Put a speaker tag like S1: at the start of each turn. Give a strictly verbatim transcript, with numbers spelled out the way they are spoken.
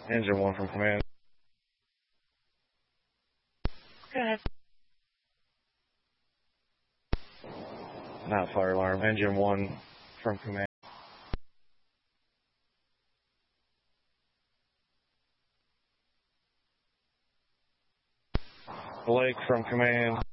S1: Engine one from command.
S2: Go ahead.
S1: Not fire alarm. Engine one from command. Blake from command.